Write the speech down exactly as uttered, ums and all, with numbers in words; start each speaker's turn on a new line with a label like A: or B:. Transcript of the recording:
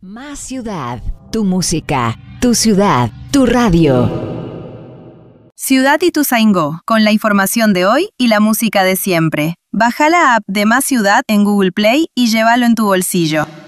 A: Más ciudad, tu música, tu ciudad, tu radio.
B: Ciudad Ituzaingó, con la información de hoy y la música de siempre. Baja la app de Más Ciudad en Google Play y llévalo en tu bolsillo.